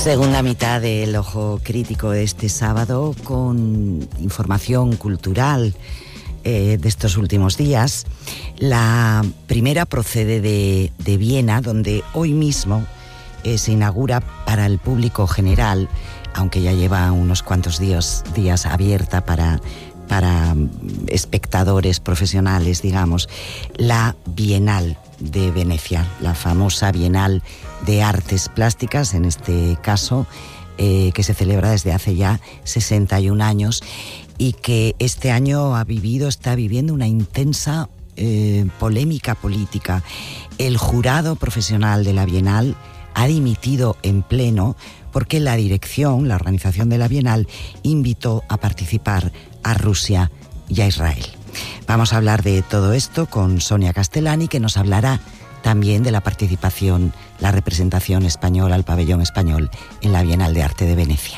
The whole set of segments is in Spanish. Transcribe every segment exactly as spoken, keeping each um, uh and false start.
Segunda mitad del Ojo Crítico de este sábado, con información cultural eh, de estos últimos días. La primera procede de, de Viena, donde hoy mismo eh, se inaugura para el público general, aunque ya lleva unos cuantos días, días abierta para, para espectadores profesionales, digamos, la Bienal de Venecia, la famosa Bienal de Artes Plásticas, en este caso, eh, que se celebra desde hace ya sesenta y un años y que este año ha vivido, está viviendo una intensa eh, polémica política. El jurado profesional de la Bienal ha dimitido en pleno porque la dirección, la organización de la Bienal, invitó a participar a Rusia y a Israel. Vamos a hablar de todo esto con Sonia Castellani, que nos hablará también de la participación, la representación española, el pabellón español en la Bienal de Arte de Venecia.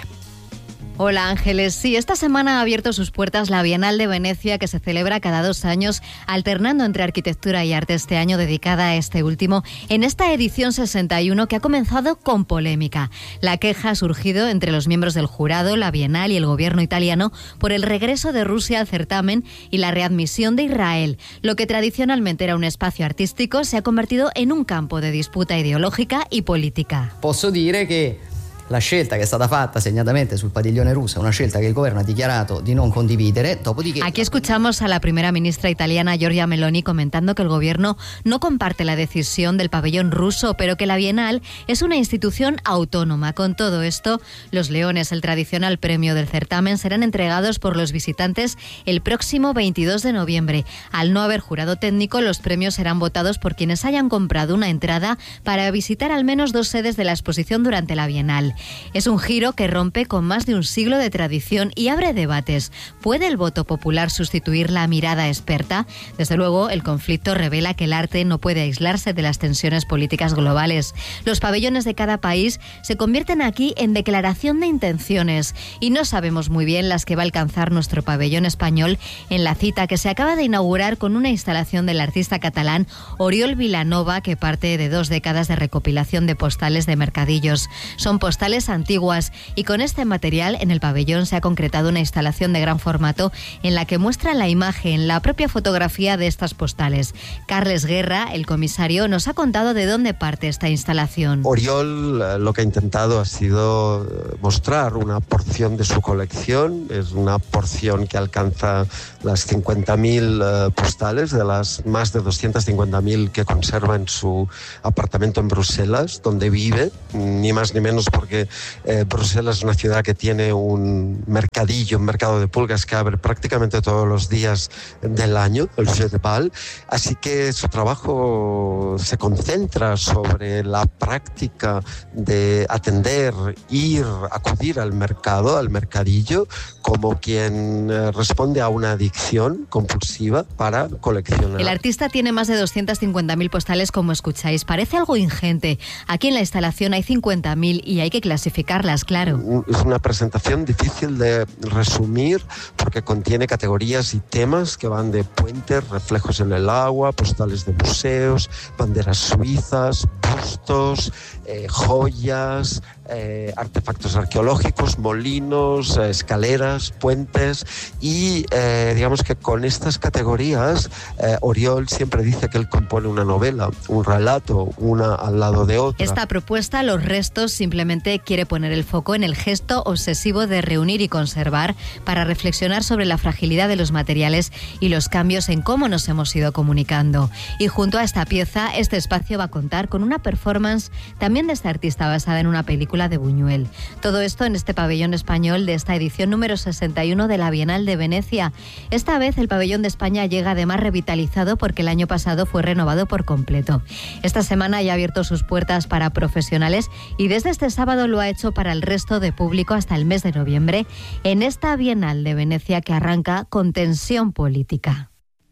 Hola Ángeles, sí, esta semana ha abierto sus puertas la Bienal de Venecia, que se celebra cada dos años, alternando entre arquitectura y arte, este año dedicada a este último, en esta edición sesenta y uno que ha comenzado con polémica. La queja ha surgido entre los miembros del jurado, la Bienal y el gobierno italiano por el regreso de Rusia al certamen y la readmisión de Israel. Lo que tradicionalmente era un espacio artístico se ha convertido en un campo de disputa ideológica y política. Posso dire che la scelta che è stata fatta segnatamente sul padiglione russo è una scelta che il governo ha dichiarato di non condividere. Dopodiché... Aquí escuchamos a la primera ministra italiana Giorgia Meloni comentando que el gobierno no comparte la decisión del pabellón ruso, pero que la Bienal es una institución autónoma. Con todo esto, los Leones, el tradicional premio del certamen, serán entregados por los visitantes el próximo veintidós de noviembre. Al no haber jurado técnico, los premios serán votados por quienes hayan comprado una entrada para visitar al menos dos sedes de la exposición durante la Bienal. Es un giro que rompe con más de un siglo de tradición y abre debates. ¿Puede el voto popular sustituir la mirada experta? Desde luego, el conflicto revela que el arte no puede aislarse de las tensiones políticas globales. Los pabellones de cada país se convierten aquí en declaración de intenciones y no sabemos muy bien las que va a alcanzar nuestro pabellón español en la cita que se acaba de inaugurar con una instalación del artista catalán Oriol Vilanova, que parte de dos décadas de recopilación de postales de mercadillos. Son postales antiguas y con este material en el pabellón se ha concretado una instalación de gran formato en la que muestra la imagen, la propia fotografía de estas postales. Carles Guerra, el comisario, nos ha contado de dónde parte esta instalación. Oriol lo que ha intentado ha sido mostrar una porción de su colección, es una porción que alcanza las cincuenta mil uh, postales de las más de doscientas cincuenta mil que conserva en su apartamento en Bruselas, donde vive, ni más ni menos porque eh, Bruselas es una ciudad que tiene un mercadillo, un mercado de pulgas que abre prácticamente todos los días del año, el Jeu de Bal, así que su trabajo se concentra sobre la práctica de atender, ir, acudir al mercado, al mercadillo, como quien eh, responde a una adicción compulsiva para coleccionar. El artista tiene más de doscientas cincuenta mil postales, como escucháis. Parece algo ingente. Aquí en la instalación hay cincuenta mil y hay que clasificarlas, claro. Es una presentación difícil de resumir porque contiene categorías y temas que van de puentes, reflejos en el agua, postales de museos, banderas suizas, bustos, eh, joyas, eh, artefactos arqueológicos, molinos, eh, escaleras, puentes y eh, digamos que con estas categorías eh, Oriol siempre dice que él compone una novela, un relato, una al lado de otra. Esta propuesta, Los restos, simplemente quiere poner el foco en el gesto obsesivo de reunir y conservar para reflexionar sobre la fragilidad de los materiales y los cambios en cómo nos hemos ido comunicando. Y junto a esta pieza, este espacio va a contar con una performance también de este artista basada en una película de Buñuel. Todo esto en este pabellón español de esta edición número sesenta y uno de la Bienal de Venecia. Esta vez el pabellón de España llega además revitalizado porque el año pasado fue renovado por completo. Esta semana ya ha abierto sus puertas para profesionales y desde este sábado lo ha hecho para el resto de público hasta el mes de noviembre en esta Bienal de Venecia que arranca con tensión política.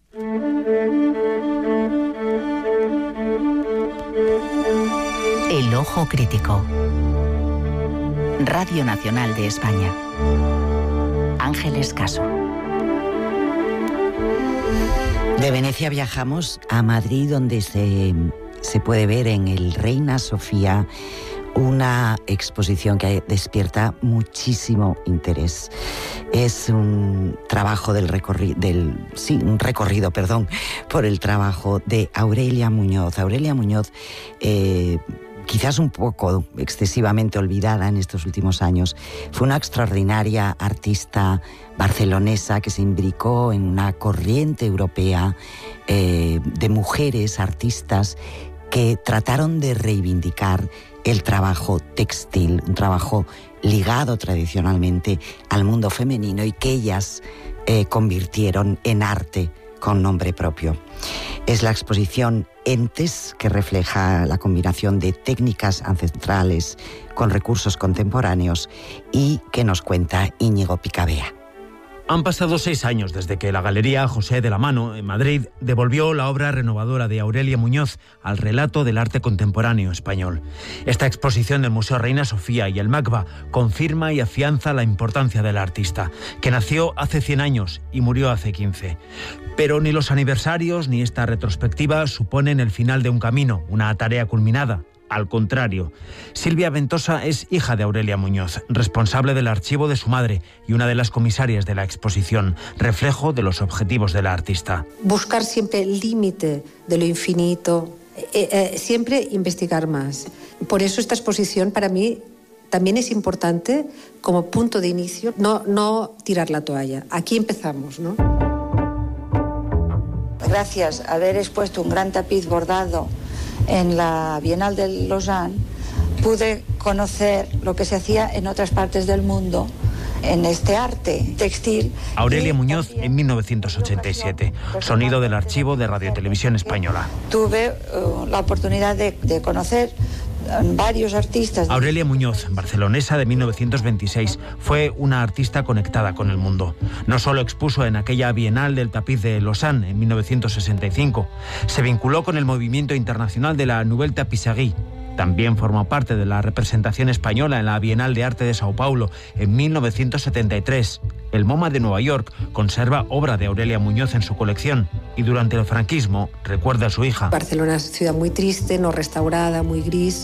El Ojo Crítico. Radio Nacional de España. Ángeles Caso. De Venecia viajamos a Madrid, donde se, se puede ver en el Reina Sofía una exposición que despierta muchísimo interés. Es un trabajo del recorrido, del, sí, un recorrido, perdón, por el trabajo de Aurelia Muñoz. Aurelia Muñoz, eh, quizás un poco excesivamente olvidada en estos últimos años, fue una extraordinaria artista barcelonesa que se imbricó en una corriente europea eh, de mujeres artistas que trataron de reivindicar el trabajo textil, un trabajo ligado tradicionalmente al mundo femenino y que ellas eh, convirtieron en arte con nombre propio. Es la exposición Entes, que refleja la combinación de técnicas ancestrales con recursos contemporáneos y que nos cuenta Íñigo Picabea. Han pasado seis años desde que la Galería José de la Mano, en Madrid, devolvió la obra renovadora de Aurelia Muñoz al relato del arte contemporáneo español. Esta exposición del Museo Reina Sofía y el MACBA confirma y afianza la importancia del artista, que nació hace cien años y murió hace quince. Pero ni los aniversarios ni esta retrospectiva suponen el final de un camino, una tarea culminada. Al contrario, Silvia Ventosa es hija de Aurelia Muñoz, responsable del archivo de su madre y una de las comisarias de la exposición, reflejo de los objetivos de la artista. Buscar siempre el límite de lo infinito, eh, eh, siempre investigar más. Por eso esta exposición para mí también es importante como punto de inicio, no, no tirar la toalla. Aquí empezamos, ¿no? Gracias a haber expuesto un gran tapiz bordado en la Bienal de Lausanne, pude conocer lo que se hacía en otras partes del mundo en este arte textil. Aurelia Muñoz en mil novecientos ochenta y siete, sonido del archivo de Radio Televisión Española. Tuve uh, la oportunidad de, de conocer varios artistas. Aurelia Muñoz, barcelonesa de mil novecientos veintiséis, fue una artista conectada con el mundo. No solo expuso en aquella Bienal del Tapiz de Lausanne en mil novecientos sesenta y cinco, se vinculó con el movimiento internacional de la Nouvelle Tapisserie. También formó parte de la representación española en la Bienal de Arte de Sao Paulo en mil novecientos setenta y tres. El MoMA de Nueva York conserva obra de Aurelia Muñoz en su colección y durante el franquismo recuerda a su hija. Barcelona es una ciudad muy triste, no restaurada, muy gris,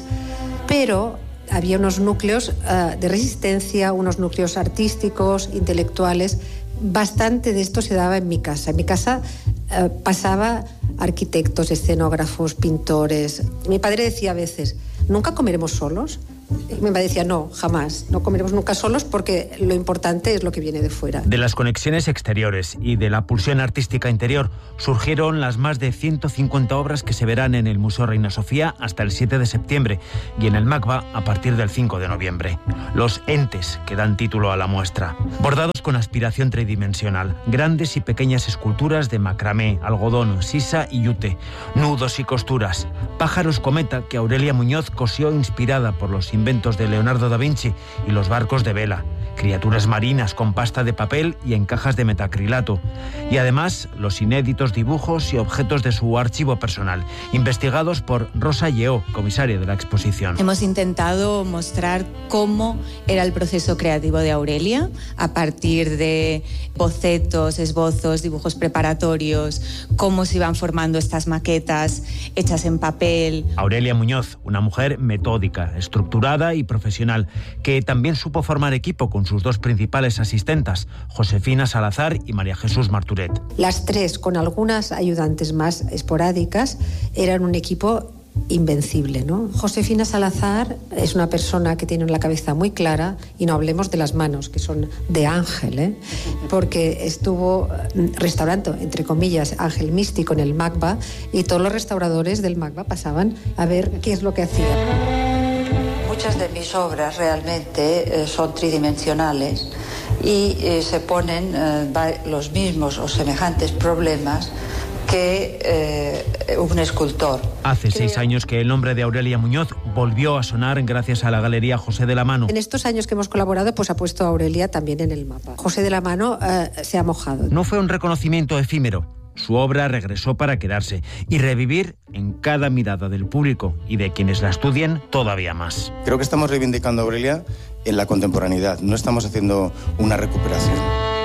pero había unos núcleos uh, de resistencia, unos núcleos artísticos, intelectuales. Bastante de esto se daba en mi casa. En mi casa uh, pasaba arquitectos, escenógrafos, pintores. Mi padre decía a veces, ¿nunca comeremos solos? Y mi madre decía, no, jamás, no comeremos nunca solos porque lo importante es lo que viene de fuera. De las conexiones exteriores y de la pulsión artística interior surgieron las más de ciento cincuenta obras que se verán en el Museo Reina Sofía hasta el siete de septiembre y en el MACBA a partir del cinco de noviembre. Los entes que dan título a la muestra. Bordados con aspiración tridimensional, grandes y pequeñas esculturas de macramé, algodón, sisa y yute, nudos y costuras, pájaros cometa que Aurelia Muñoz cosió inspirada por los inventos de Leonardo da Vinci y los barcos de vela, criaturas marinas con pasta de papel y en cajas de metacrilato, y además los inéditos dibujos y objetos de su archivo personal, investigados por Rosa Lleó, comisaria de la exposición. Hemos intentado mostrar cómo era el proceso creativo de Aurelia a partir de bocetos, esbozos, dibujos preparatorios, cómo se iban formando estas maquetas hechas en papel. Aurelia Muñoz, una mujer metódica, estructurada y profesional, que también supo formar equipo con sus dos principales asistentas, Josefina Salazar y María Jesús Marturet. Las tres, con algunas ayudantes más esporádicas, eran un equipo invencible, ¿no? Josefina Salazar es una persona que tiene la cabeza muy clara, y no hablemos de las manos, que son de ángel, ¿eh? Porque estuvo restaurando, entre comillas, ángel místico en el MACBA, y todos los restauradores del MACBA pasaban a ver qué es lo que hacía. Muchas de mis obras realmente eh, son tridimensionales y eh, se ponen eh, los mismos o semejantes problemas que eh, un escultor. Hace seis años que el nombre de Aurelia Muñoz volvió a sonar gracias a la Galería José de la Mano. En estos años que hemos colaborado, pues ha puesto a Aurelia también en el mapa. José de la Mano eh, se ha mojado. No fue un reconocimiento efímero. Su obra regresó para quedarse y revivir en cada mirada del público y de quienes la estudien todavía más. Creo que estamos reivindicando a Aurelia en la contemporaneidad, no estamos haciendo una recuperación.